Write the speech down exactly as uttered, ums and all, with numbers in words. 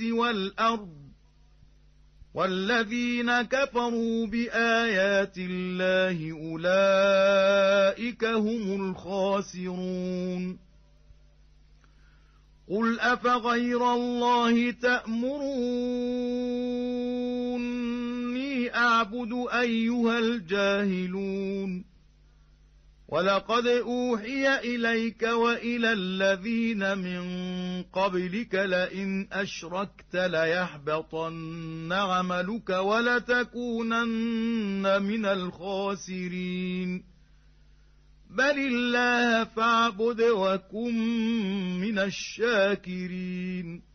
وَالْأَرْضِ وَالَّذِينَ كَفَرُوا بِآيَاتِ اللَّهِ أُولَئِكَ هُمُ الْخَاسِرُونَ قُلْ أَفَغَيْرَ اللَّهِ تَأْمُرُونِّي أَعْبُدُ أَيُّهَا الْجَاهِلُونَ وَلَقَدْ أُوحِيَ إِلَيْكَ وَإِلَى الَّذِينَ مِن قَبْلِكَ لَئِنْ أَشْرَكْتَ لَيَحْبَطَنَّ عَمَلُكَ وَلَتَكُونَنَّ مِنَ الْخَاسِرِينَ بَلِ اللَّهَ فَاعْبُدْ وَكُن مِّنَ الشَّاكِرِينَ